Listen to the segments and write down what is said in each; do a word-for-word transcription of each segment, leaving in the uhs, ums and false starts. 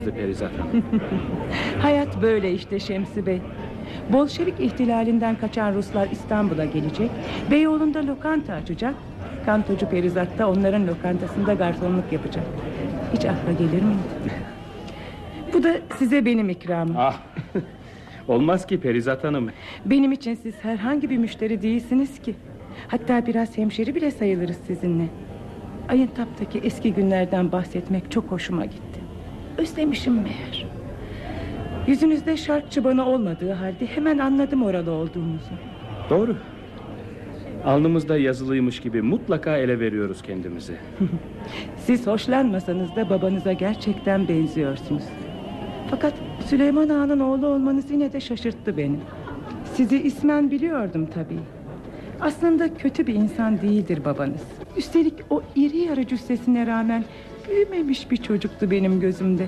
Perizat Hanım. Hayat böyle işte Şemsi Bey. Bolşevik ihtilalinden kaçan Ruslar İstanbul'a gelecek, Beyoğlu'nda lokanta açacak, kantocu Perizat da onların lokantasında garsonluk yapacak. Hiç akla gelir miydi? Bu da size benim ikramım. Ah, olmaz ki Perizat Hanım. Benim için siz herhangi bir müşteri değilsiniz ki. Hatta biraz hemşeri bile sayılırız sizinle. Ayıntap'taki eski günlerden bahsetmek çok hoşuma gitti. Özlemişim meğer. Yüzünüzde şark çıbanı olmadığı halde hemen anladım oralı olduğunuzu. Doğru. Alnımızda yazılıymış gibi mutlaka ele veriyoruz kendimizi. Siz hoşlanmasanız da babanıza gerçekten benziyorsunuz. Fakat Süleyman Ağa'nın oğlu olmanız yine de şaşırttı beni. Sizi ismen biliyordum tabii. Aslında kötü bir insan değildir babanız. Üstelik o iri yarı cüssesine rağmen büyümemiş bir çocuktu benim gözümde.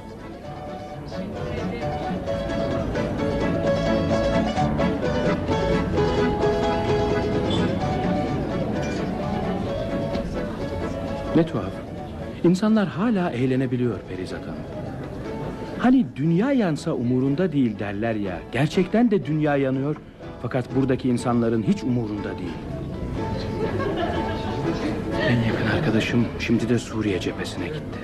Ne tuhaf. İnsanlar hala eğlenebiliyor Perizat Hanım. Hani dünya yansa umurunda değil derler ya. Gerçekten de dünya yanıyor. Fakat buradaki insanların hiç umurunda değil. En yakın arkadaşım şimdi de Suriye cephesine gitti.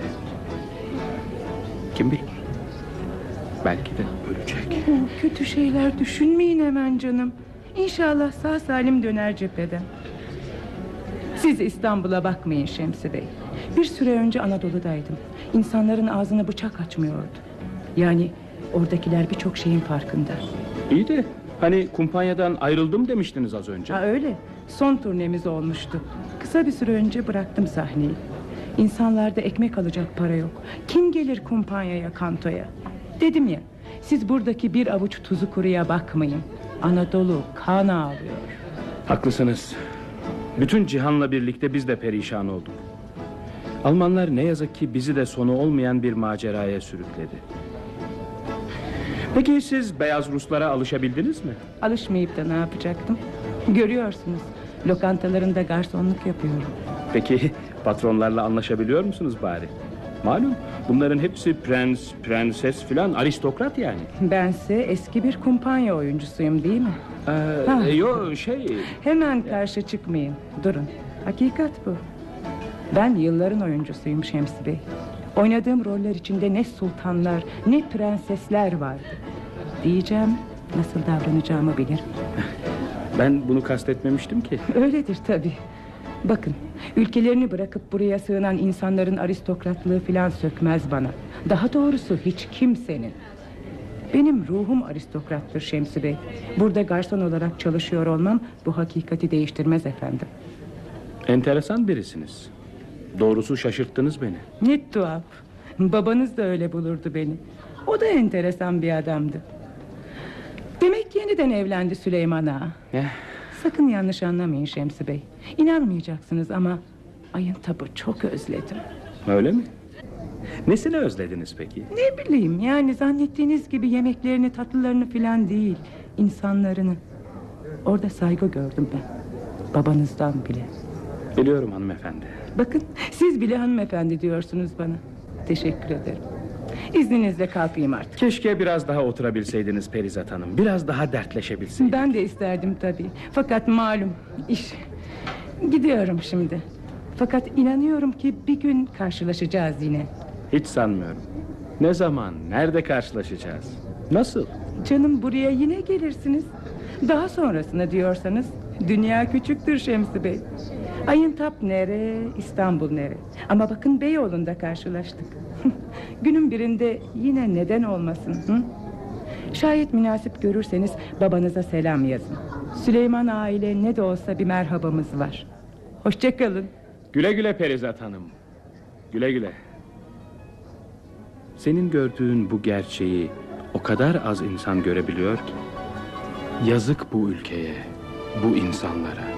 Kim bilir? Belki de ölecek. Oh, kötü şeyler düşünmeyin hemen canım. İnşallah sağ salim döner cepheden. Siz İstanbul'a bakmayın Şemsi Bey. Bir süre önce Anadolu'daydım. İnsanların ağzını bıçak açmıyordu. Yani oradakiler birçok şeyin farkında. İyi de hani kumpanyadan ayrıldım demiştiniz az önce. Ha öyle. Son turnemiz olmuştu. Kısa bir süre önce bıraktım sahneyi. İnsanlarda ekmek alacak para yok. Kim gelir kumpanyaya, kantoya? Dedim ya, siz buradaki bir avuç tuzu kuruya bakmayın. Anadolu kan ağlıyor. Haklısınız. Bütün cihanla birlikte biz de perişan olduk. Almanlar ne yazık ki bizi de sonu olmayan bir maceraya sürükledi. Peki siz beyaz Ruslara alışabildiniz mi? Alışmayıp da ne yapacaktım? Görüyorsunuz, lokantalarında garsonluk yapıyorum. Peki patronlarla anlaşabiliyor musunuz bari? Malum bunların hepsi prens, prenses filan, aristokrat yani. Bense eski bir kumpanya oyuncusuyum değil mi? Ee, e, yo şey... Hemen karşı çıkmayın, durun. Hakikat bu. Ben yılların oyuncusuyum Şemsi Bey. Oynadığım roller içinde ne sultanlar ne prensesler vardı. Diyeceğim, nasıl davranacağımı bilirim. Ben bunu kastetmemiştim ki. Öyledir tabii. Bakın, ülkelerini bırakıp buraya sığınan insanların aristokratlığı filan sökmez bana. Daha doğrusu hiç kimsenin. Benim ruhum aristokrattır Şemsi Bey. Burada garson olarak çalışıyor olmam bu hakikati değiştirmez efendim. Enteresan birisiniz. Doğrusu şaşırttınız beni. Ne tuhaf. Babanız da öyle bulurdu beni. O da enteresan bir adamdı. Demek yeniden evlendi Süleyman Ağa. Ne? Sakın yanlış anlamayın Şemsi Bey. İnanmayacaksınız ama Ayıntap'ı çok özledim. Öyle mi? Nesini özlediniz peki? Ne bileyim, yani zannettiğiniz gibi yemeklerini, tatlılarını filan değil, insanlarını. Orada saygı gördüm ben. Babanızdan bile. Biliyorum hanımefendi. Bakın, siz bile hanımefendi diyorsunuz bana. Teşekkür ederim. İzninizle kalkayım artık. Keşke biraz daha oturabilseydiniz Perizat Hanım. Biraz daha dertleşebilseydik. Ben de isterdim tabii. Fakat malum iş. Gidiyorum şimdi. Fakat inanıyorum ki bir gün karşılaşacağız yine. Hiç sanmıyorum. Ne zaman, nerede karşılaşacağız? Nasıl? Canım, buraya yine gelirsiniz. Daha sonrasını diyorsanız dünya küçüktür Şemsi Bey. Ayıntap nere, İstanbul nere? Ama bakın Beyoğlu'nda karşılaştık. Günün birinde yine neden olmasın? Hı? Şayet münasip görürseniz babanıza selam yazın. Süleyman Ağa ile ne de olsa bir merhabamız var. Hoşça kalın. Güle güle Perizat Hanım. Güle güle. Senin gördüğün bu gerçeği o kadar az insan görebiliyor ki. Yazık bu ülkeye, bu insanlara.